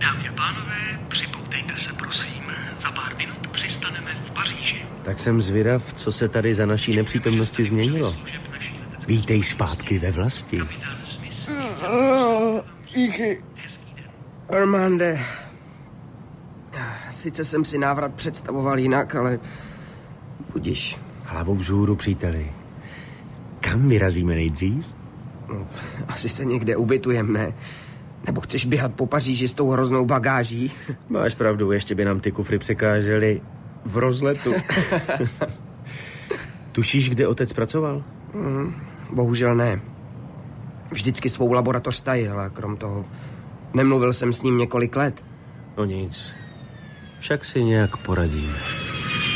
Dámy a pánové, připoutejte se, prosím. Za pár minut přistaneme v Paříži. Tak jsem zvědav, co se tady za naší nepřítomnosti změnilo. Vítej zpátky ve vlasti. Díky, Armande. Sice jsem si návrat představoval jinak, ale budiš. Hlavou vzhůru, příteli. Kam vyrazíme nejdřív? No, asi se někde ubytujem, ne? Nebo chceš běhat po Paříži s tou hroznou bagáží? Máš pravdu, ještě by nám ty kufry překážely v rozletu. Tušíš, kde otec pracoval? Bohužel ne. Vždycky svou laboratoř tajil a krom toho nemluvil jsem s ním několik let. No nic, však si nějak poradíme.